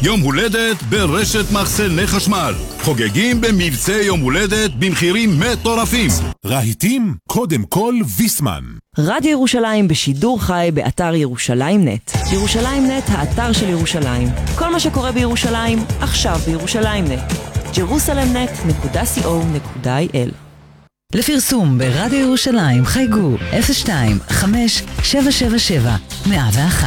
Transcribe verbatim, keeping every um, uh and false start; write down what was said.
יום הולדת ברשת מחסני חשמל. חוגגים במבצע יום הולדת במחירים מטורפים. רהיטים, קודם כל ויסמן. רדיו ירושלים בשידור חי באתר ירושלים נט. ירושלים נט, האתר של ירושלים. כל מה שקורה בירושלים, עכשיו בירושלים נט. ג'רוסלם נט נקודה קו נקודה איי אל. לפרסום ברדיו ירושלים חייגו אפס שתיים חמש שבע שבע שבע מאה ואחת.